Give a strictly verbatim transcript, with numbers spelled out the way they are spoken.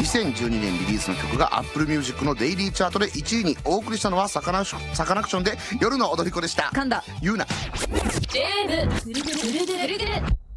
せんじゅうにねんリリースの曲が Apple Music のデイリーチャートでいちいに。お送りしたのはサカナサカナクションで夜の踊り子でした。 神田言うな。 ジェームぐるぐるぐるぐるぐるぐる